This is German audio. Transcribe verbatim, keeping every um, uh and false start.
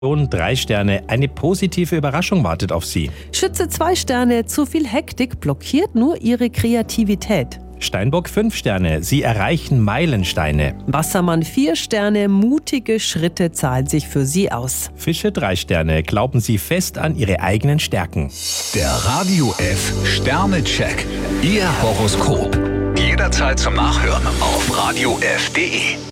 Drei Sterne, eine positive Überraschung wartet auf Sie. Schütze zwei Sterne, zu viel Hektik blockiert nur Ihre Kreativität. Steinbock fünf Sterne, Sie erreichen Meilensteine. Wassermann vier Sterne, mutige Schritte zahlen sich für Sie aus. Fische drei Sterne, glauben Sie fest an Ihre eigenen Stärken. Der Radio F Sternecheck. Ihr Horoskop. Jederzeit zum Nachhören auf radio f punkt de.